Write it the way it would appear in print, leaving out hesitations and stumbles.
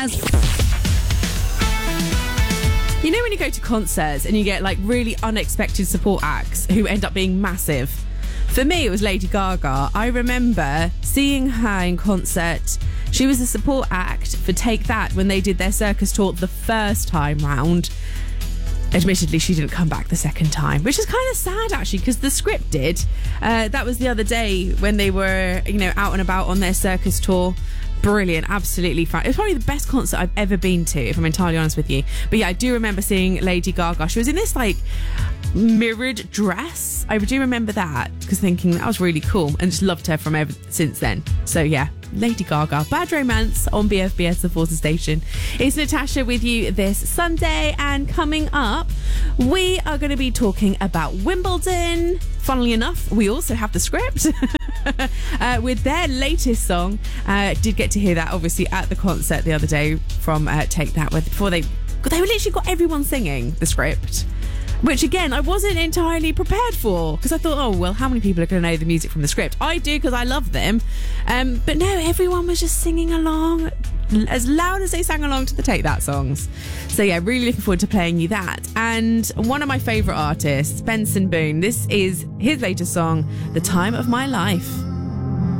Jazz. You know when you go to concerts and you get like really unexpected support acts who end up being massive? For me, it was Lady Gaga. I remember seeing her in concert. She was a support act for Take That when they did their circus tour the first time round. Admittedly, she didn't come back the second time, which is kind of sad actually, because the script did. That was the other day when they were, out and about on their circus tour. Brilliant, absolutely fun. It was probably the best concert I've ever been to, if I'm entirely honest with you. But yeah, I do remember seeing Lady Gaga. She was in this like mirrored dress. I do remember that, because thinking that was really cool, and just loved her from ever since then. So yeah, Lady Gaga, Bad Romance on BFBS, the Forces Station. It's Natasha with you this Sunday, and coming up, we are going to be talking about Wimbledon. Funnily enough, we also have the script with their latest song. Did get to hear that obviously at the concert the other day from Take That, before they literally got everyone singing the script. Which again, I wasn't entirely prepared for, because I thought, oh, well, how many people are going to know the music from the script? I do, because I love them. But no, everyone was just singing along as loud as they sang along to the Take That songs. So yeah, really looking forward to playing you that. And one of my favourite artists, Benson Boone, this is his latest song, The Time of My Life.